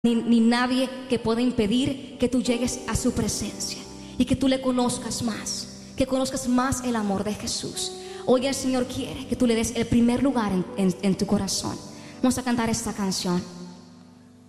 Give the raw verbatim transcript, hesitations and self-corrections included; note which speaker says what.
Speaker 1: Ni, ni nadie que pueda impedir que tú llegues a su presencia y que tú le conozcas más, que conozcas más el amor de Jesús. Hoy el Señor quiere que tú le des el primer lugar en, en, en tu corazón. Vamos a cantar esta canción.